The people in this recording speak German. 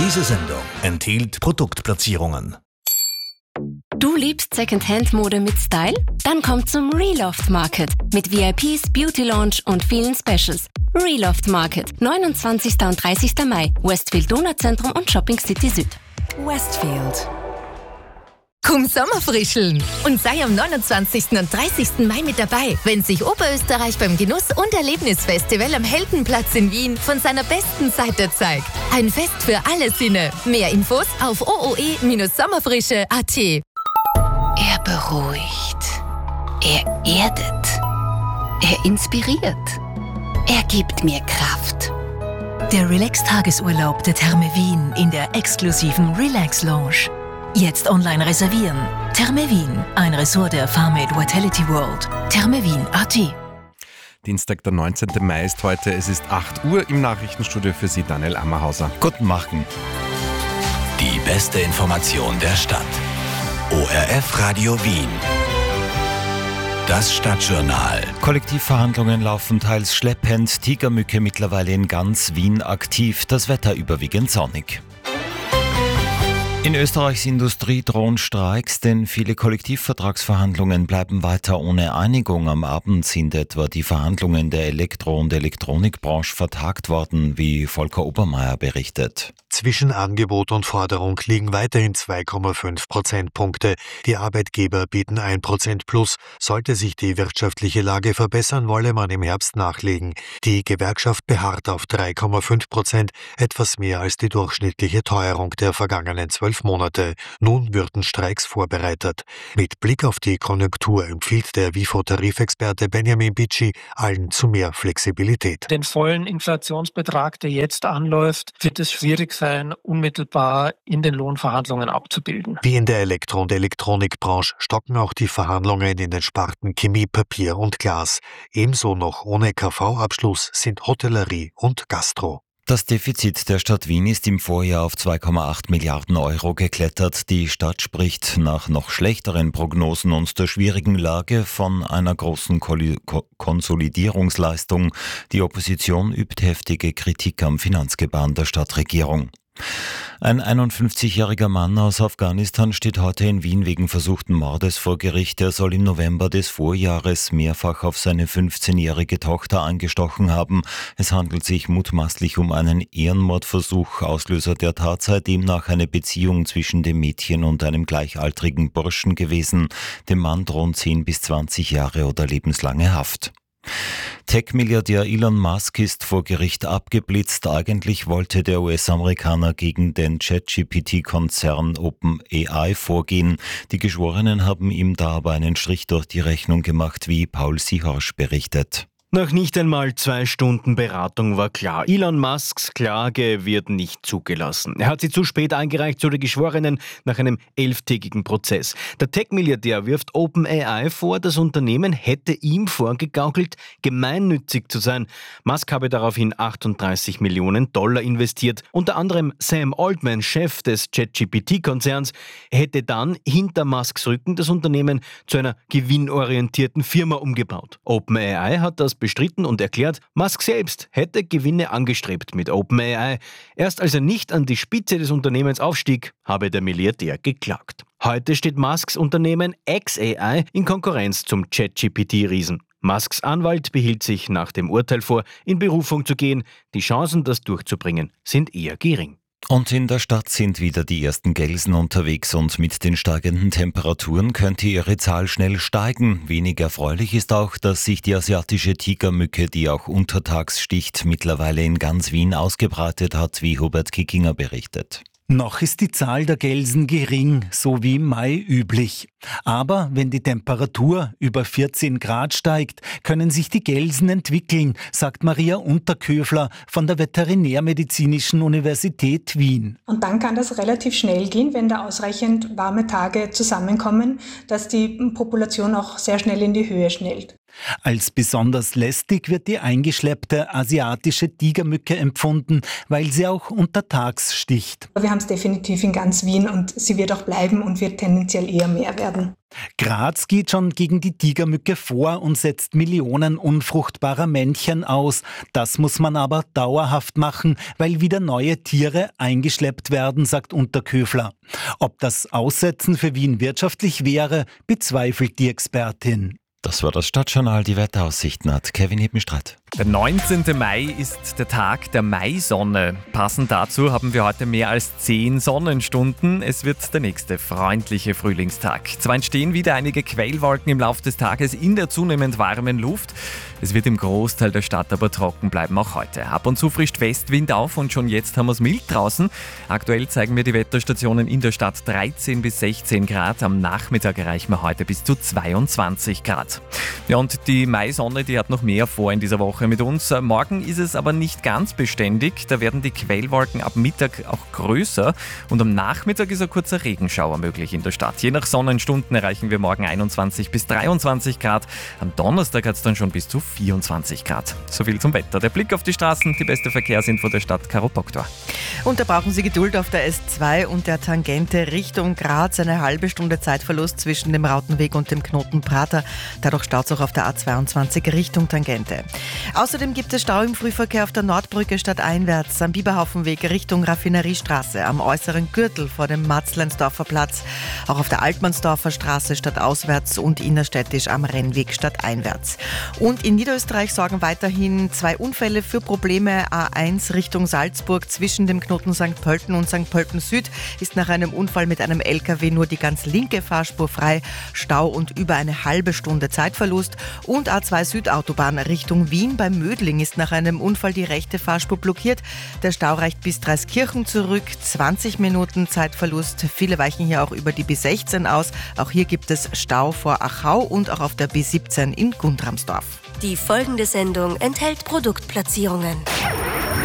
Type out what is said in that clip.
Diese Sendung enthielt Produktplatzierungen. Du liebst Secondhand-Mode mit Style? Dann komm zum Reloft Market mit VIPs, Beauty Lounge und vielen Specials. Reloft Market, 29. und 30. Mai, Westfield Donauzentrum und Shopping City Süd. Westfield. Komm Sommerfrischeln und sei am 29. und 30. Mai mit dabei, wenn sich Oberösterreich beim Genuss- und Erlebnisfestival am Heldenplatz in Wien von seiner besten Seite zeigt. Ein Fest für alle Sinne. Mehr Infos auf ooe-sommerfrische.at. Er beruhigt. Er erdet. Er inspiriert. Er gibt mir Kraft. Der Relax-Tagesurlaub der Therme Wien in der exklusiven Relax Lounge. Jetzt online reservieren. Therme Wien, ein Ressort der Farmate Vitality World. thermewien.at. Dienstag, der 19. Mai ist heute. Es ist 8 Uhr im Nachrichtenstudio für Sie, Daniel Ammerhauser. Guten Morgen. Die beste Information der Stadt. ORF Radio Wien. Das Stadtjournal. Kollektivverhandlungen laufen teils schleppend, Tigermücke mittlerweile in ganz Wien aktiv, das Wetter überwiegend sonnig. In Österreichs Industrie drohen Streiks, denn viele Kollektivvertragsverhandlungen bleiben weiter ohne Einigung. Am Abend sind etwa die Verhandlungen der Elektro- und Elektronikbranche vertagt worden, wie Volker Obermeier berichtet. Zwischen Angebot und Forderung liegen weiterhin 2,5 Prozentpunkte. Die Arbeitgeber bieten 1% plus. Sollte sich die wirtschaftliche Lage verbessern, wolle man im Herbst nachlegen. Die Gewerkschaft beharrt auf 3,5%, etwas mehr als die durchschnittliche Teuerung der vergangenen 12 Monate. Nun würden Streiks vorbereitet. Mit Blick auf die Konjunktur empfiehlt der WIFO-Tarifexperte Benjamin Bitschi allen zu mehr Flexibilität. Den vollen Inflationsbetrag, der jetzt anläuft, wird es schwierig sein, unmittelbar in den Lohnverhandlungen abzubilden. Wie in der Elektro- und Elektronikbranche stocken auch die Verhandlungen in den Sparten Chemie, Papier und Glas. Ebenso noch ohne KV-Abschluss sind Hotellerie und Gastro. Das Defizit der Stadt Wien ist im Vorjahr auf 2,8 Milliarden Euro geklettert. Die Stadt spricht nach noch schlechteren Prognosen und der schwierigen Lage von einer großen Konsolidierungsleistung. Die Opposition übt heftige Kritik am Finanzgebaren der Stadtregierung. Ein 51-jähriger Mann aus Afghanistan steht heute in Wien wegen versuchten Mordes vor Gericht. Er soll im November des Vorjahres mehrfach auf seine 15-jährige Tochter eingestochen haben. Es handelt sich mutmaßlich um einen Ehrenmordversuch. Auslöser der Tat sei demnach eine Beziehung zwischen dem Mädchen und einem gleichaltrigen Burschen gewesen. Dem Mann drohen 10 bis 20 Jahre oder lebenslange Haft. Tech-Milliardär Elon Musk ist vor Gericht abgeblitzt. Eigentlich wollte der US-Amerikaner gegen den ChatGPT-Konzern OpenAI vorgehen. Die Geschworenen haben ihm da aber einen Strich durch die Rechnung gemacht, wie Paul Siehorsch berichtet. Nach nicht einmal 2 Stunden Beratung war klar, Elon Musks Klage wird nicht zugelassen. Er hat sie zu spät eingereicht, so die Geschworenen, nach einem 11-tägigen Prozess. Der Tech-Milliardär wirft OpenAI vor, das Unternehmen hätte ihm vorgegaukelt, gemeinnützig zu sein. Musk habe daraufhin $38 Millionen investiert. Unter anderem Sam Altman, Chef des ChatGPT-Konzerns, hätte dann hinter Musks Rücken das Unternehmen zu einer gewinnorientierten Firma umgebaut. OpenAI hat das bestritten und erklärt, Musk selbst hätte Gewinne angestrebt mit OpenAI. Erst als er nicht an die Spitze des Unternehmens aufstieg, habe der Milliardär geklagt. Heute steht Musks Unternehmen xAI in Konkurrenz zum ChatGPT-Riesen. Musks Anwalt behielt sich nach dem Urteil vor, in Berufung zu gehen. Die Chancen, das durchzubringen, sind eher gering. Und in der Stadt sind wieder die ersten Gelsen unterwegs und mit den steigenden Temperaturen könnte ihre Zahl schnell steigen. Wenig erfreulich ist auch, dass sich die asiatische Tigermücke, die auch untertags sticht, mittlerweile in ganz Wien ausgebreitet hat, wie Hubert Kickinger berichtet. Noch ist die Zahl der Gelsen gering, so wie im Mai üblich. Aber wenn die Temperatur über 14 Grad steigt, können sich die Gelsen entwickeln, sagt Maria Unterköfler von der Veterinärmedizinischen Universität Wien. Und dann kann das relativ schnell gehen, wenn da ausreichend warme Tage zusammenkommen, dass die Population auch sehr schnell in die Höhe schnellt. Als besonders lästig wird die eingeschleppte asiatische Tigermücke empfunden, weil sie auch untertags sticht. Wir haben es definitiv in ganz Wien und sie wird auch bleiben und wird tendenziell eher mehr werden. Graz geht schon gegen die Tigermücke vor und setzt Millionen unfruchtbarer Männchen aus. Das muss man aber dauerhaft machen, weil wieder neue Tiere eingeschleppt werden, sagt Unterköfler. Ob das Aussetzen für Wien wirtschaftlich wäre, bezweifelt die Expertin. Das war das Stadtjournal. Die Wetteraussichten hat Kevin Hippenstradt. Der 19. Mai ist der Tag der Maisonne. Passend dazu haben wir heute mehr als 10 Sonnenstunden. Es wird der nächste freundliche Frühlingstag. Zwar entstehen wieder einige Quellwolken im Laufe des Tages in der zunehmend warmen Luft. Es wird im Großteil der Stadt aber trocken bleiben, auch heute. Ab und zu frischt Westwind auf und schon jetzt haben wir es mild draußen. Aktuell zeigen mir die Wetterstationen in der Stadt 13 bis 16 Grad. Am Nachmittag erreichen wir heute bis zu 22 Grad. Ja, und die Maisonne, die hat noch mehr vor in dieser Woche mit uns. Morgen ist es aber nicht ganz beständig. Da werden die Quellwolken ab Mittag auch größer und am Nachmittag ist ein kurzer Regenschauer möglich in der Stadt. Je nach Sonnenstunden erreichen wir morgen 21 bis 23 Grad. Am Donnerstag hat es dann schon bis zu 24 Grad. So viel zum Wetter. Der Blick auf die Straßen, die beste Verkehrsinfo der Stadt, Caro Doktor. Und da brauchen Sie Geduld auf der S2 und der Tangente Richtung Graz. Eine halbe Stunde Zeitverlust zwischen dem Rautenweg und dem Knoten Prater. Dadurch staut es auch auf der A22 Richtung Tangente. Außerdem gibt es Stau im Frühverkehr auf der Nordbrücke stadteinwärts, am Biberhaufenweg Richtung Raffineriestraße, am äußeren Gürtel vor dem Matzleinsdorfer Platz, auch auf der Altmannsdorfer Straße stadtauswärts und innerstädtisch am Rennweg stadteinwärts. Und in Niederösterreich sorgen weiterhin 2 Unfälle für Probleme. A1 Richtung Salzburg zwischen dem Knoten St. Pölten und St. Pölten Süd ist nach einem Unfall mit einem LKW nur die ganz linke Fahrspur frei. Stau und über eine halbe Stunde Zeitverlust. Und A2 Südautobahn Richtung Wien bei Mödling ist nach einem Unfall die rechte Fahrspur blockiert. Der Stau reicht bis Dreiskirchen zurück. 20 Minuten Zeitverlust. Viele weichen hier auch über die B16 aus. Auch hier gibt es Stau vor Achau und auch auf der B17 in Guntramsdorf. Die folgende Sendung enthält Produktplatzierungen.